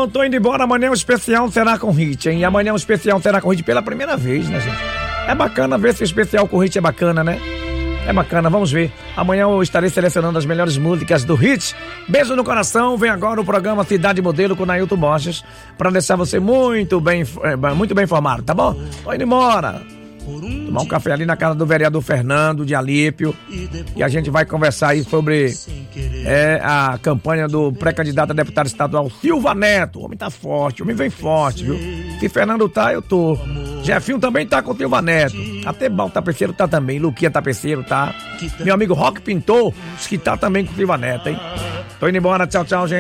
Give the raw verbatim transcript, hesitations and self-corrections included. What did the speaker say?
Bom, tô indo embora. Amanhã o especial será com Hit, hein? Amanhã o especial será com Hit pela primeira vez, né, gente? É bacana ver se o especial com Hit é bacana, né? É bacana, vamos ver. Amanhã eu estarei selecionando as melhores músicas do Hit. Beijo no coração. Vem agora o programa Cidade Modelo com Nailton Borges, pra deixar você muito bem, muito bem informado, tá bom? Tô indo embora. Tomar um café ali na casa do vereador Fernando de Alípio. E a gente vai conversar aí sobre é, a campanha do pré-candidato a deputado estadual Silva Neto. O homem tá forte, o homem vem forte, viu? Se Fernando tá, eu tô. Jefinho também tá com o Silva Neto. Até Bal Tapeceiro tá também. Luquinha Tapeceiro tá. Meu amigo Rock Pintor, que tá também com o Silva Neto, hein? Tô indo embora. Tchau, tchau, gente.